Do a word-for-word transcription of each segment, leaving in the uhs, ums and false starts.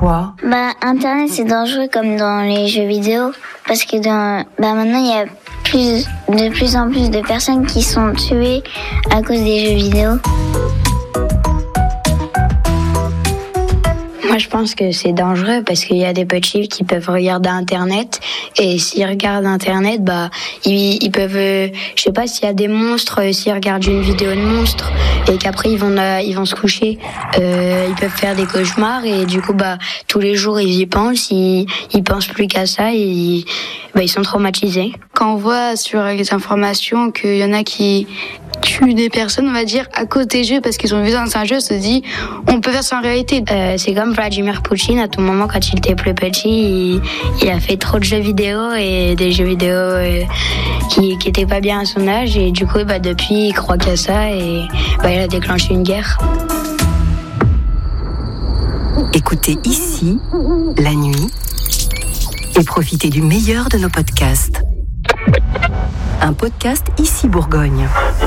Pourquoi ? Bah, Internet, c'est dangereux comme dans les jeux vidéo. Parce que dans, bah, maintenant, il y a plus, de plus en plus de personnes qui sont tuées à cause des jeux vidéo. Moi, je pense que c'est dangereux parce qu'il y a des petits qui peuvent regarder Internet et s'ils regardent Internet, bah, ils, ils peuvent, euh, je sais pas s'il y a des monstres, euh, s'ils regardent une vidéo de monstres et qu'après ils vont, euh, ils vont se coucher, euh, ils peuvent faire des cauchemars et du coup, bah, tous les jours ils y pensent, ils, ils pensent plus qu'à ça et ils, bah, ils sont traumatisés. Quand on voit sur les informations qu'il y en a qui tuent des personnes, on va dire, à cause des jeux parce qu'ils ont vu dans un jeu, on se dit, on peut faire ça en réalité. Euh, c'est comme Vladimir Poutine, à tout moment, quand il était plus petit, il, il a fait trop de jeux vidéo et des jeux vidéo euh, qui, qui étaient pas bien à son âge et du coup, bah, depuis, il croit qu'à ça et bah, il a déclenché une guerre. Écoutez ici, la nuit, et profitez du meilleur de nos podcasts. Un podcast Ici Bourgogne.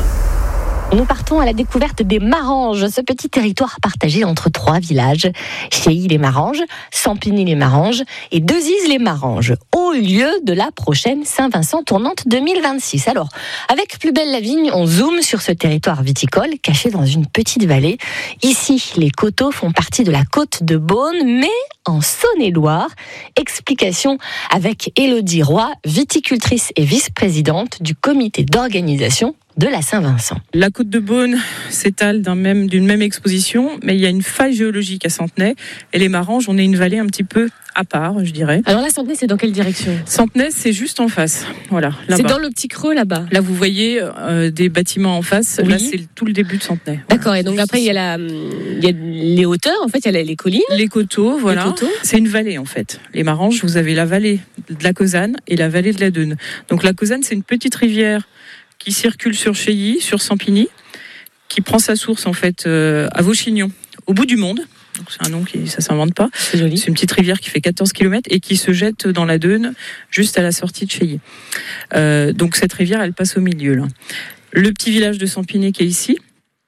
Nous partons à la découverte des Maranges, ce petit territoire partagé entre trois villages, Cheilly-les-Maranges, Sampigny-les-Maranges et Deuzize-les-Maranges, au lieu de la prochaine Saint-Vincent tournante deux mille vingt-six. Alors, avec Plus belle la vigne, on zoome sur ce territoire viticole caché dans une petite vallée. Ici, les coteaux font partie de la côte de Beaune, mais en Saône-et-Loire. Explication avec Élodie Roy, viticultrice et vice-présidente du comité d'organisation de la Saint-Vincent. La côte de Beaune s'étale d'un même, d'une même exposition, mais il y a une faille géologique à Centenay. Et les Maranges, on est une vallée un petit peu à part, je dirais. Alors là, Centenay, c'est dans quelle direction ? Centenay, c'est juste en face. Voilà, là-bas. C'est dans le petit creux, là-bas. Là, vous voyez euh, des bâtiments en face. Oui. Là, c'est tout le début de Centenay. D'accord, et donc après, il y a, la, il y a les hauteurs, en fait, il y a les collines. Les coteaux, voilà. Les coteaux. C'est une vallée, en fait. Les Maranges, vous avez la vallée de la Causanne et la vallée de la Deûne. Donc la Causanne, c'est une petite rivière qui circule sur Cheilly, sur Sampigny, qui prend sa source en fait euh, à Vauchignon, au bout du monde. Donc, c'est un nom qui ça s'invente pas. C'est joli. C'est une petite rivière qui fait quatorze kilomètres et qui se jette dans la Deûne, juste à la sortie de Cheilly. Euh, donc cette rivière, elle passe au milieu. Là. Le petit village de Sampigny qui est ici,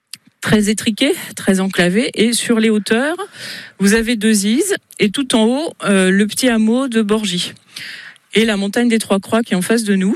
très étriqué, très enclavé, et sur les hauteurs, vous avez Deuzize, et tout en haut, euh, le petit hameau de Borgy. Et la montagne des Trois Croix qui est en face de nous,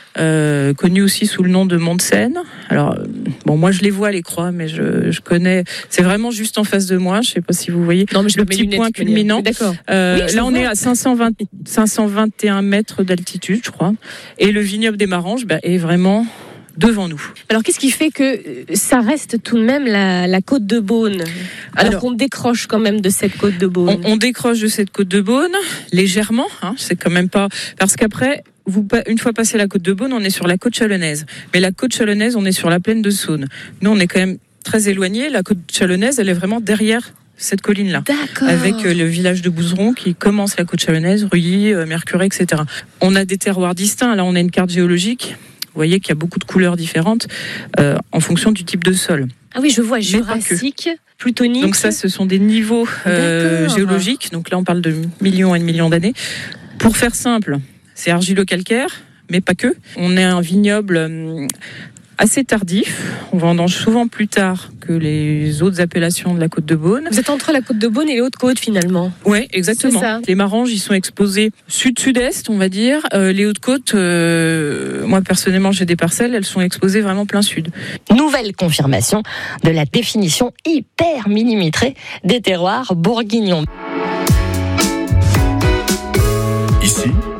euh, connue aussi sous le nom de Mont de Seine. Alors, bon, moi je les vois les croix, mais je, je connais. C'est vraiment juste en face de moi. Je sais pas si vous voyez. Non, mais je le petit point culminant. D'accord. Euh, oui, là, on vois. Est à cinq cent vingt, cinq cent vingt et un mètres d'altitude, je crois. Et le vignoble des Maranges bah, est vraiment devant nous. Alors, qu'est-ce qui fait que ça reste tout de même la, la côte de Beaune, alors, alors qu'on décroche quand même de cette côte de Beaune? On, on décroche de cette côte de Beaune, légèrement, hein, c'est quand même pas... Parce qu'après, vous, une fois passé la côte de Beaune, on est sur la côte chalonnaise. Mais la côte chalonnaise, on est sur la plaine de Saône. Nous, on est quand même très éloignés. La côte chalonnaise, elle est vraiment derrière cette colline-là. D'accord. Avec le village de Bouzeron qui commence la côte chalonnaise, Rully, Mercurey, et cetera. On a des terroirs distincts. Là, on a une carte géologique. Vous voyez qu'il y a beaucoup de couleurs différentes euh, en fonction du type de sol. Ah oui, je vois jurassique, plutonique. Donc ça, ce sont des niveaux euh, géologiques. Donc là, on parle de millions et de millions d'années. Pour faire simple, c'est argilo-calcaire, mais pas que. On est un vignoble euh, assez tardif. On vendange souvent plus tard que les autres appellations de la côte de Beaune. Vous êtes entre la côte de Beaune et les Hautes-Côtes finalement. Oui, exactement. Les Maranges, ils sont exposés sud-sud-est, on va dire. Euh, les Hautes-Côtes, euh, moi personnellement, j'ai des parcelles, elles sont exposées vraiment plein sud. Nouvelle confirmation de la définition hyper millimétrée des terroirs bourguignons. Ici,